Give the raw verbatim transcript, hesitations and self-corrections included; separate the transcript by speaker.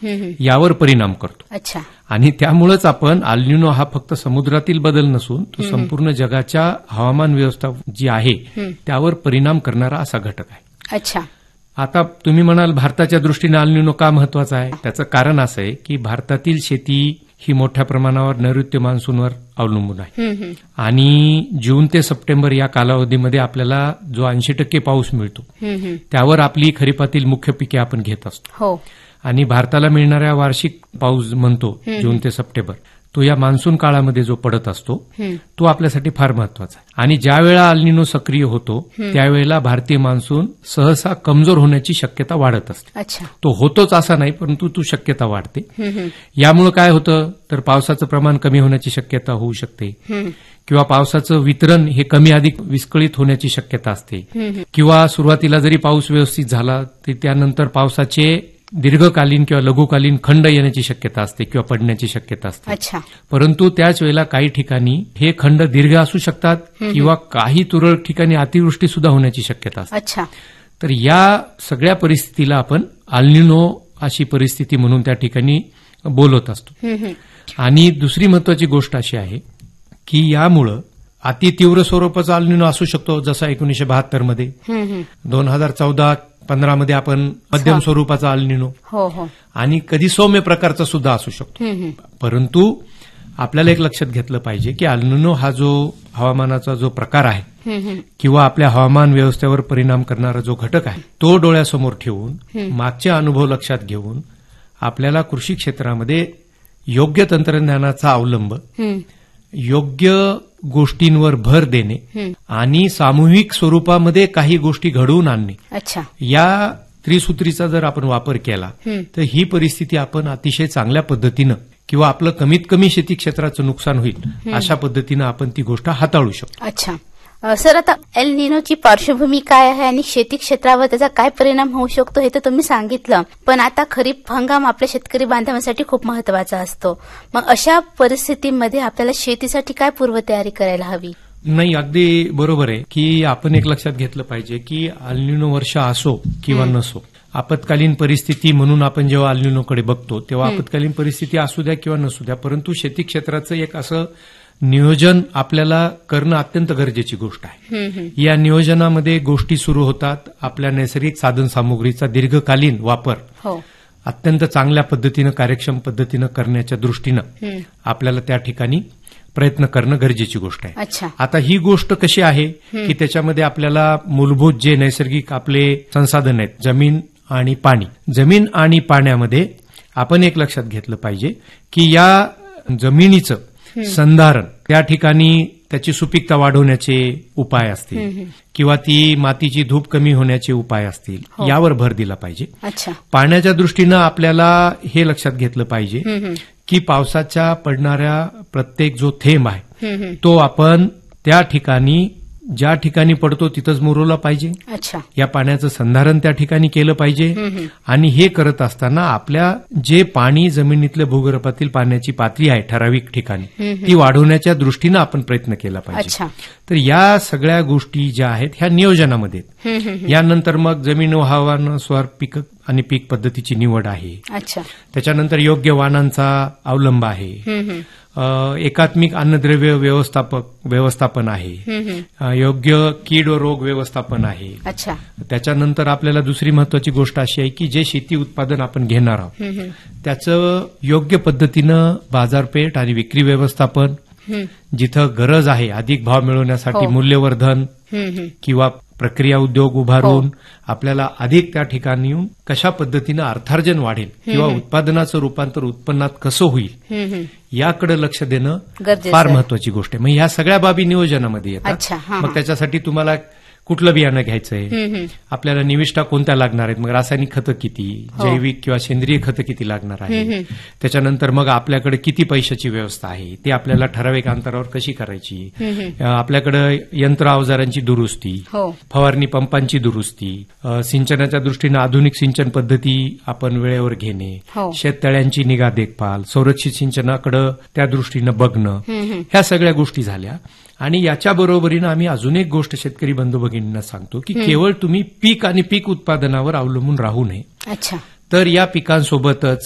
Speaker 1: यावर परिणाम करतो.
Speaker 2: अच्छा.
Speaker 1: आणि त्यामुळेच आपण एल निनो हा फक्त समुद्रातील बदल नसून तो संपूर्ण जगाच्या हवामान व्यवस्था जी आहे त्यावर परिणाम करणारा असा घटक आहे.
Speaker 2: अच्छा.
Speaker 1: आता तुम्ही म्हणाल भारताच्या दृष्टीने एल निनो का महत्वाचा आहे? त्याचं कारण असं आहे की भारतातील शेती ही मोठ्या प्रमाणावर नैऋत्य मान्सूनवर अवलंबून आहे आणि जून ते सप्टेंबर या कालावधीमध्ये आपल्याला जो ऐंशी टक्के पाऊस मिळतो त्यावर आपली खरीपातील मुख्य पिके आपण घेत असतो.
Speaker 2: हो.
Speaker 1: आणि भारताला मिळणाऱ्या वार्षिक पाऊस म्हणतो जून ते सप्टेंबर तो या मान्सून काळामध्ये जो पडत असतो तो आपल्यासाठी फार महत्वाचा आहे. आणि ज्या वेळा एल निनो सक्रिय होतो त्यावेळेला भारतीय मान्सून सहसा कमजोर होण्याची शक्यता वाढत असते.
Speaker 2: अच्छा.
Speaker 1: तो होतोच असा नाही, परंतु ती शक्यता वाढते. यामुळे काय होतं तर पावसाचं प्रमाण कमी होण्याची शक्यता होऊ शकते किंवा पावसाचं वितरण हे कमी अधिक विस्कळीत होण्याची शक्यता असते किंवा सुरुवातीला जरी पाऊस व्यवस्थित झाला तरी त्यानंतर पावसाचे दीर्घकालीन किंवा लघुकालीन खंड येण्याची शक्यता असते किंवा पडण्याची शक्यता असते.
Speaker 2: अच्छा.
Speaker 1: परंतु त्याच वेळेला काही ठिकाणी हे खंड दीर्घ असू शकतात किंवा काही तुरळक ठिकाणी अतिवृष्टी सुद्धा होण्याची शक्यता असते.
Speaker 2: अच्छा.
Speaker 1: तर या सगळ्या परिस्थितीला आपण एल निनो अशी परिस्थिती म्हणून त्या ठिकाणी बोलत असतो. आणि दुसरी महत्वाची गोष्ट अशी आहे की यामुळं अति तीव्र स्वरूपाचा एल निनो असू शकतो, जसा एकोणीशे बहात्तर मध्ये दोन हजार चौदा पंधरा मध्ये आपण मध्यम स्वरूपाचा एल निनो
Speaker 2: हो हो
Speaker 1: आणि कधी सौम्य प्रकारचा सुद्धा असू शकतो. परंतु आपल्याला एक लक्षात घेतलं पाहिजे की एल निनो हा जो हवामानाचा जो प्रकार आहे किंवा आपल्या हवामान व्यवस्थेवर परिणाम करणारा जो घटक आहे तो डोळ्यासमोर ठेवून मागचे अनुभव लक्षात घेऊन आपल्याला कृषी क्षेत्रामध्ये योग्य तंत्रज्ञानाचा अवलंब, योग्य गोष्टींवर भर देणे आणि सामूहिक स्वरूपामध्ये काही गोष्टी घडवून आणणे,
Speaker 2: अच्छा,
Speaker 1: या त्रिसूत्रीचा जर आपण वापर केला तर ही परिस्थिती आपण अतिशय चांगल्या पद्धतीनं किंवा आपलं कमीत कमी शेती क्षेत्राचं नुकसान होईल अशा पद्धतीनं आपण ती गोष्ट हाताळू शकतो.
Speaker 2: अच्छा. सर, आता एल निनोची पार्श्वभूमी काय आहे आणि शेती क्षेत्रावर त्याचा काय परिणाम होऊ शकतो हे तर तुम्ही सांगितलं, पण आता खरीप हंगाम आपल्या शेतकरी बांधवांसाठी खूप महत्वाचा असतो. मग अशा परिस्थितीमध्ये आपल्याला शेतीसाठी काय पूर्वतयारी करायला हवी?
Speaker 1: नाही, अगदी बरोबर आहे की आपण एक लक्षात घेतलं पाहिजे की एल निनो वर्ष असो किंवा नसो, आपत्कालीन परिस्थिती म्हणून आपण जेव्हा एल निनोकडे बघतो तेव्हा आपत्कालीन परिस्थिती असू द्या किंवा नसू द्या, परंतु शेती क्षेत्राचं एक असं नियोजन आपल्याला करणं अत्यंत गरजेची गोष्ट आहे. या नियोजनामध्ये गोष्टी सुरू होतात आपल्या नैसर्गिक साधन सामुग्रीचा दीर्घकालीन वापर अत्यंत चांगल्या पद्धतीनं, कार्यक्षम पद्धतीनं करण्याच्या दृष्टीनं आपल्याला त्या ठिकाणी प्रयत्न करणं गरजेची गोष्ट आहे. आता ही गोष्ट कशी आहे की त्याच्यामध्ये आपल्याला मूलभूत जे नैसर्गिक आपले संसाधन आहेत, जमीन आणि पाणी, जमीन आणि पाण्यामध्ये आपण एक लक्षात घेतलं पाहिजे की या जमिनीचं संधारण, त्या ठिकाणी त्याची सुपीकता वाढवण्याचे उपाय असतील किंवा ती मातीची धूप कमी होण्याचे उपाय असतील, यावर भर दिला पाहिजे. पाण्याच्या दृष्टीनं आपल्याला हे लक्षात घेतलं पाहिजे की पावसाच्या पडणाऱ्या प्रत्येक जो थेंब आहे तो आपण त्या ठिकाणी, ज्या ठिकाणी पडतो तिथंच मुरवला पाहिजे. या पाण्याचं संधारण त्या ठिकाणी केलं पाहिजे आणि हे करत असताना आपल्या जे पाणी जमिनीतल्या भूगर्भातील पाण्याची पातळी आहे ठराविक ठिकाणी ती वाढवण्याच्या दृष्टीनं आपण प्रयत्न केला पाहिजे. तर या सगळ्या गोष्टी ज्या आहेत ह्या नियोजनामध्ये, यानंतर मग जमीन व हवामानानुसार पीक आणि पीक पद्धतीची निवड आहे, त्याच्यानंतर योग्य वाहनांचा अवलंब आहे, एकात्मिक अन्नद्रव्य व्यवस्थापक व्यवस्थापन आहे, योग्य कीड व रोग व्यवस्थापन आहे. त्याच्यानंतर आपल्याला दुसरी महत्वाची गोष्ट अशी आहे की जे शेती उत्पादन आपण घेणार आहोत त्याचं योग्य पद्धतीनं बाजारपेठ आणि विक्री व्यवस्थापन, जिथं गरज आहे अधिक भाव मिळवण्यासाठी मूल्यवर्धन किंवा प्रक्रिया उद्योग उभारून आपल्याला अधिक त्या ठिकाणी येऊन कशा पद्धतीनं अर्थार्जन वाढेल किंवा उत्पादनाचं रूपांतर उत्पन्नात कसं होईल याकडे लक्ष देणं फार महत्वाची गोष्ट आहे. मग ह्या सगळ्या बाबी नियोजनामध्ये येतात. मग त्याच्यासाठी तुम्हाला कुठलं बियाणं घ्यायचंय, आपल्याला निविष्ठा कोणत्या लागणार आहेत, मग रासायनिक खतं किती, जैविक किंवा सेंद्रिय खतं किती लागणार आहे, त्याच्यानंतर मग आपल्याकडे किती पैशाची व्यवस्था आहे, ती आपल्याला ठराविक अंतरावर कशी करायची, आपल्याकडे यंत्र अवजारांची दुरुस्ती, फवारणी पंपांची दुरुस्ती, सिंचनाच्या दृष्टीनं आधुनिक सिंचन पद्धती आपण वेळेवर घेणे, शेततळ्यांची निगा देखभाल, संरक्षित सिंचनाकडे त्या दृष्टीनं बघणं, ह्या सगळ्या गोष्टी झाल्या. आणि याच्या बरोबरीनं आम्ही अजून एक गोष्ट शेतकरी बंधू भगिनींना सांगतो की केवळ तुम्ही पीक आणि पीक उत्पादनावर अवलंबून राहू नये, तर या पिकांसोबतच